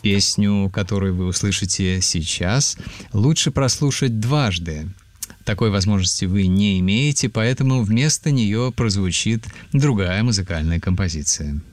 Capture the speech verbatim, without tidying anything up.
Песню, которую вы услышите сейчас, лучше прослушать дважды. Такой возможности вы не имеете, поэтому вместо нее прозвучит другая музыкальная композиция.